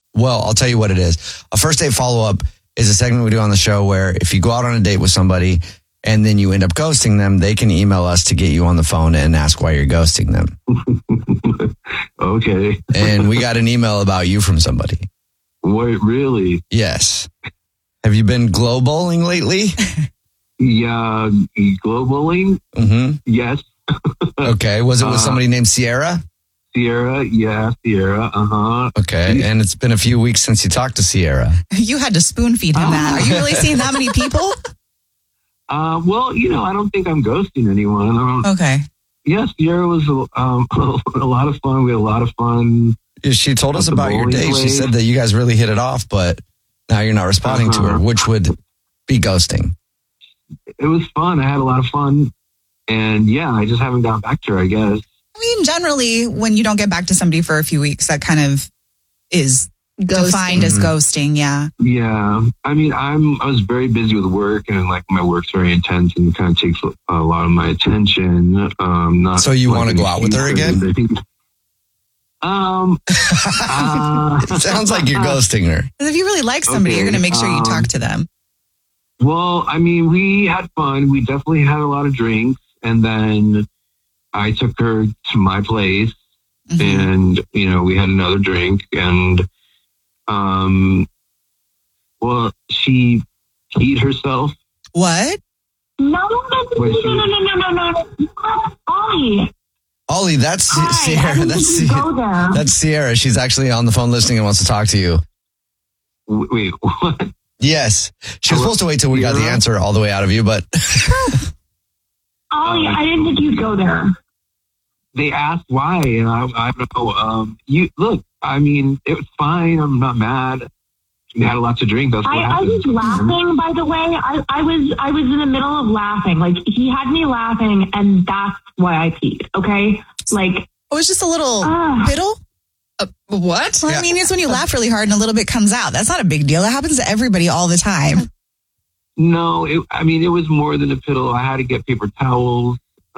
Well, I'll tell you what it is. A first date follow-up is a segment we do on the show where if you go out on a date with somebody and then you end up ghosting them, they can email us to get you on the phone and ask why you're ghosting them. Okay. And we got an email about you from somebody. What, really? Yes. Have you been globaling lately? Yeah, globaling? Mm-hmm. Yes. Okay. Was it with somebody named Sierra? Sierra, yeah, Sierra, uh-huh. Okay. And it's been a few weeks since you talked to Sierra. You had to spoon feed him that. Are you really seeing that many people? Well, I don't think I'm ghosting anyone. Okay. Yes, Sierra was a lot of fun. We had a lot of fun. She told us about your date. She said that you guys really hit it off, but now you're not responding to her, which would be ghosting. It was fun. I had a lot of fun. And yeah, I just haven't gotten back to her, I guess. I mean, generally, when you don't get back to somebody for a few weeks, that kind of is defined as ghosting. Yeah. Yeah. I mean, I was very busy with work, and like my work's very intense and kind of takes a lot of my attention. So you want to go out with her again? It sounds like you're ghosting her. If you really like somebody, you're going to make sure you talk to them. Well, I mean, we had fun. We definitely had a lot of drinks, and then I took her to my place, and we had another drink, and well, she peed herself. What? No. Ollie, that's Sierra. That's Sierra. She's actually on the phone listening and wants to talk to you. Wait, what? Yes. She was supposed to wait till we got the answer all the way out of you, but... Ollie, I didn't think you'd go there. They asked why, and I don't know. Look, I mean, it was fine. I'm not mad. We had lots of drink. That's what I was laughing, by the way. I was in the middle of laughing. Like, he had me laughing, and that's why I peed, okay? Like... It was just a little piddle? What? Well, I mean, it's when you laugh really hard and a little bit comes out. That's not a big deal. That happens to everybody all the time. No, it was more than a piddle. I had to get paper towels.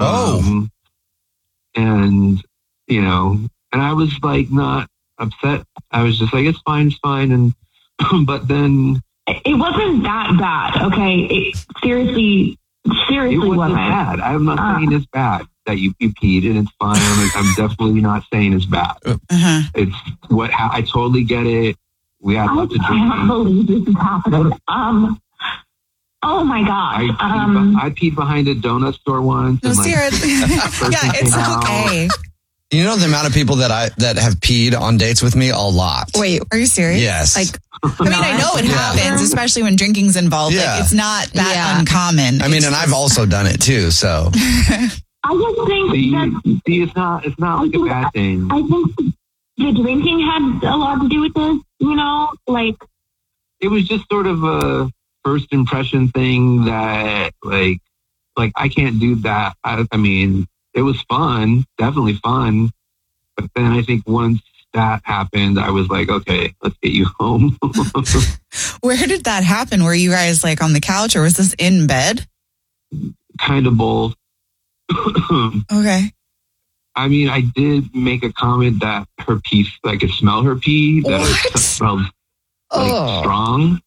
And I was like not upset. I was just like, it's fine. And, but then. It wasn't that bad, okay? It seriously it wasn't bad. I'm not saying it's bad that you peed, and it's fine. I'm definitely not saying it's bad. It's I totally get it. We had lots of drinks. I can't believe this is happening. Oh my God. I peed behind a donut store once. No, Sierra. Yeah, it's okay. You know the amount of people that have peed on dates with me? A lot. Wait, are you serious? Yes. I mean, I know it happens, especially when drinking's involved. Yeah. Like, it's not that uncommon. I mean, and I've also done it too, so. I just think it's not like a bad thing. I think the drinking had a lot to do with this, like. It was just sort of a first impression thing that, like I can't do that. I mean, it was fun, definitely fun. But then I think once that happened, I was like, okay, let's get you home. Where did that happen? Were you guys like on the couch, or was this in bed? Kind of both. Okay. I mean, I did make a comment that her pee, I could smell her pee, that it smelled strong.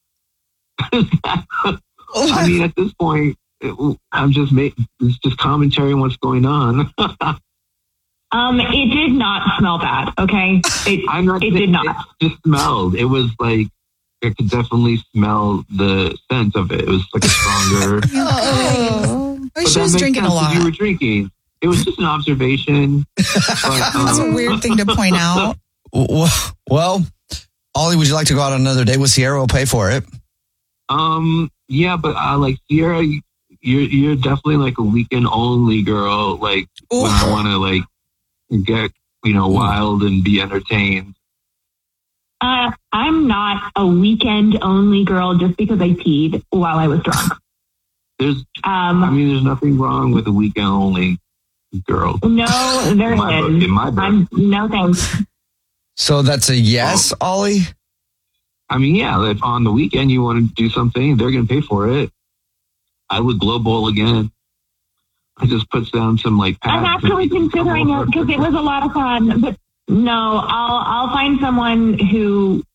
I mean, at this point, it's just commentary on what's going on. It did not smell bad, okay? It did not. It just smelled. It was like, I could definitely smell the scent of it. It was like a stronger... She was drinking a lot. You were drinking. It was just an observation. That's a weird thing to point out. Well, Ollie, would you like to go out on another date with Sierra? We'll pay for it. Yeah, but like Sierra, you're definitely like a weekend only girl. Like when I want to like get wild and be entertained. I'm not a weekend only girl just because I peed while I was drunk. There's nothing wrong with a weekend only girl. No, there isn't. In my book. No thanks. So that's a yes, Ollie? I mean, yeah, if on the weekend you want to do something, they're going to pay for it. I would glow bowl again. I just put down some like pads. I'm actually considering it because it was a lot of fun. But no, I'll find someone who